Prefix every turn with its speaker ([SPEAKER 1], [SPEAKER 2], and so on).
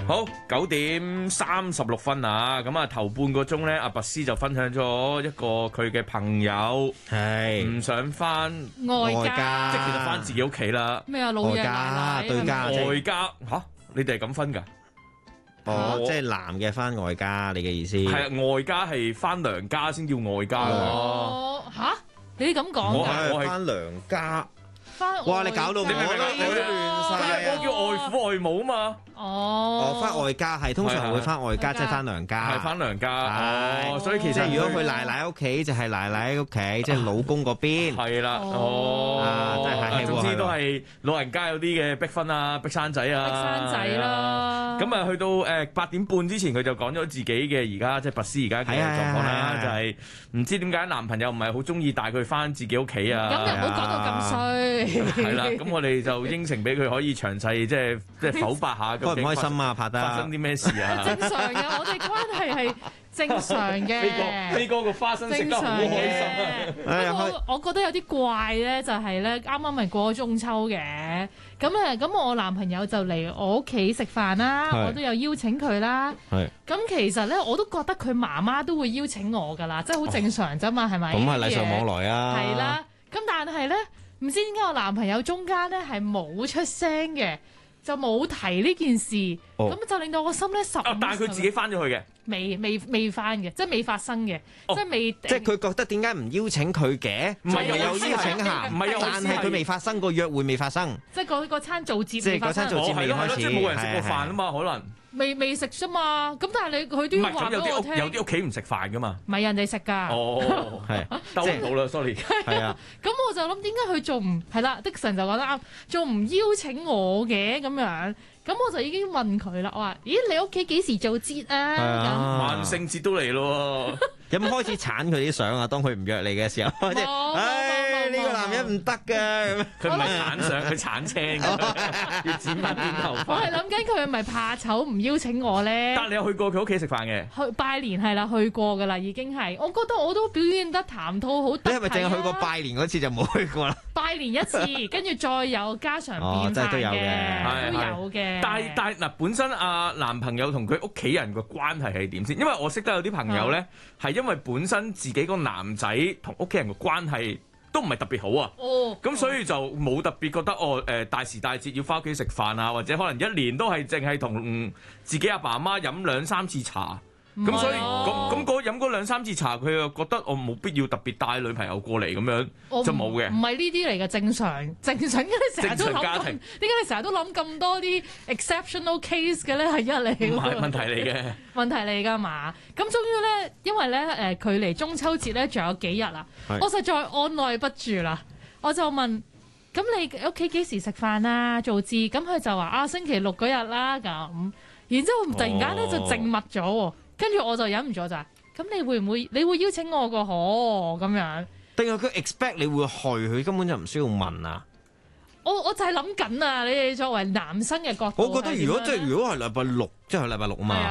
[SPEAKER 1] 好9:36啊，咁啊頭半個鐘咧，阿拔斯就分享咗一個佢嘅朋友
[SPEAKER 2] 係
[SPEAKER 1] 唔想翻
[SPEAKER 3] 外
[SPEAKER 2] 外
[SPEAKER 3] 家
[SPEAKER 2] 家
[SPEAKER 1] 即係其實翻自己屋企啦。
[SPEAKER 3] 咩啊？老爺奶奶
[SPEAKER 2] 對家
[SPEAKER 3] 係咪
[SPEAKER 1] 外家吓，你哋係咁分㗎？
[SPEAKER 2] 哦，即係男嘅翻外家，你嘅意思？
[SPEAKER 1] 係啊，外家係翻娘家先叫外家㗎。
[SPEAKER 3] 哦嚇，你咁講
[SPEAKER 1] 我
[SPEAKER 3] 㗎？
[SPEAKER 1] 係
[SPEAKER 2] 翻娘家。
[SPEAKER 3] 翻
[SPEAKER 2] 哇！你搞到我
[SPEAKER 1] 你明唔明啊
[SPEAKER 2] 都亂晒啊！
[SPEAKER 1] 我叫外父外母啊嘛，
[SPEAKER 2] 哦，翻外家係通常會翻外家，
[SPEAKER 3] 係
[SPEAKER 2] 即係翻娘家。
[SPEAKER 1] 係翻娘家。
[SPEAKER 2] 係
[SPEAKER 1] 哦，所以其實
[SPEAKER 2] 即係如果去奶奶屋企，就係奶奶屋企，即係老公嗰邊。
[SPEAKER 1] 係啦，
[SPEAKER 3] 哦
[SPEAKER 2] 啊真係客氣喎
[SPEAKER 1] 總之都係老人家有啲嘅逼婚啊，逼生仔啊，
[SPEAKER 3] 逼生仔啦。
[SPEAKER 1] 咁啊，去到8點半之前，佢就講咗自己嘅而家即係拔斯而家嘅狀況啦，就係唔知點解男朋友唔係好中意帶佢翻自己屋企啊。
[SPEAKER 3] 咁又唔好講到咁衰。
[SPEAKER 1] 係啦，咁我哋就應承俾佢可以詳細即係剖白下究竟
[SPEAKER 2] 開唔開心啊？拍得
[SPEAKER 1] 發生啲咩事啊？
[SPEAKER 3] 正常嘅，我哋關係係正常嘅。
[SPEAKER 1] 飛哥個花生食得好開心啊！
[SPEAKER 2] 哎
[SPEAKER 3] 不過我覺得有啲怪咧，就係咧啱啱咪過咗中秋嘅，咁我男朋友就嚟我屋企食飯啦，
[SPEAKER 2] 係
[SPEAKER 3] 我都有邀請佢啦。
[SPEAKER 2] 係
[SPEAKER 3] 咁其實咧，我都覺得佢媽媽都會邀請我㗎啦，即係好正常啫嘛，係咪？
[SPEAKER 2] 咁係禮尚往來啊！
[SPEAKER 3] 係啦，咁但係咧，唔知點解我男朋友中間咧係冇出聲嘅，就冇提呢件事，
[SPEAKER 2] 哦
[SPEAKER 3] 咁就令到我心咧
[SPEAKER 1] 但係佢自己翻咗去嘅。
[SPEAKER 3] 未翻嘅，即係未發生嘅，
[SPEAKER 1] 哦
[SPEAKER 3] 即係未。
[SPEAKER 2] 即係佢覺得點解唔邀請佢嘅？
[SPEAKER 1] 唔係
[SPEAKER 2] 有邀請函，
[SPEAKER 1] 唔係有
[SPEAKER 2] 但係佢未發生，個約會未發生。
[SPEAKER 3] 即係嗰餐做節
[SPEAKER 2] 即係
[SPEAKER 3] 未發生
[SPEAKER 2] 嗰餐做節
[SPEAKER 1] 係咯係咯，即係冇人食過飯啊嘛，可能
[SPEAKER 3] 未食啫嘛。咁但係佢都
[SPEAKER 1] 唔
[SPEAKER 3] 要話
[SPEAKER 1] 係咁有啲
[SPEAKER 3] 俾我聽，
[SPEAKER 1] 有啲屋企唔食飯噶嘛。
[SPEAKER 3] 唔係人哋食㗎。
[SPEAKER 1] 哦，
[SPEAKER 2] 係
[SPEAKER 1] 兜唔到啦，sorry。
[SPEAKER 2] 係啊，
[SPEAKER 3] 咁我就諗點解佢仲唔係啦？的神就講得啱，仲唔邀請我嘅咁樣？咁我就已經問佢啦，我話：咦，你屋企幾時做節啊？咁
[SPEAKER 1] 萬聖節都嚟咯
[SPEAKER 2] 有冇開始鏟佢啲相啊？當佢唔約你嘅時候，即係唉呢個男人唔得㗎咁。
[SPEAKER 1] 佢唔係鏟相，佢鏟青㗎，要剪翻短頭
[SPEAKER 3] 我係
[SPEAKER 1] 髮。
[SPEAKER 3] 諗緊佢係咪怕醜唔邀請我咧？
[SPEAKER 1] 但係你有去過佢屋企食飯嘅？
[SPEAKER 3] 去拜年係啦，去過㗎啦，已經係。我覺得我都表現得談吐好得體啊。
[SPEAKER 2] 你係咪淨係去過拜年嗰次就冇去過啦？
[SPEAKER 3] 拜年一次，跟住再有家常便飯
[SPEAKER 2] 真係都有嘅
[SPEAKER 3] 嘅，都有嘅。
[SPEAKER 1] 但係嗱，本身阿男朋友同佢屋企人個關係係點先？因為我識得有啲朋友咧，係因為本身自己個男仔同屋企人個關係都唔係特別好啊。
[SPEAKER 3] 哦，
[SPEAKER 1] 咁所以就冇特別覺得大時大節要翻屋企食飯啊，或者可能一年都係淨係同自己阿爸阿媽飲2-3次茶。咁所以咁飲嗰2-3次茶，佢又覺得我冇必要特別帶女朋友過嚟咁樣，就冇嘅。
[SPEAKER 3] 唔係呢啲嚟嘅，正常。點解你成日都諗咁？
[SPEAKER 1] 正常家庭
[SPEAKER 3] 點解你成日都諗咁多啲 exceptional case 嘅咧？係一嚟
[SPEAKER 1] 唔係問題嚟嘅。
[SPEAKER 3] 問題嚟㗎嘛？咁終於咧，因為咧距離中秋節咧仲有幾日啦，
[SPEAKER 2] 係
[SPEAKER 3] 我實在按耐不住啦，我就問：咁你屋企幾時食飯啊？做節？咁佢就話星期6嗰日啦咁。然之後突然間咧就靜默咗喎。跟住我就忍唔咗就係，咁你會邀請我個咁樣？
[SPEAKER 2] 定係佢 expect 你會去，佢根本就唔需要問啊！
[SPEAKER 3] 我就係諗緊啊！你哋作為男生嘅角度，
[SPEAKER 2] 我覺得如果係禮拜6，即係禮拜6啊嘛。